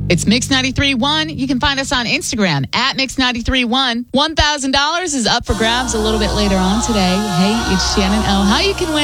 It's Mix 93.1. You can find us on Instagram at Mix 93.1. $1,000 is up for grabs a little bit later on today. Hey, it's Shannon O. How you can win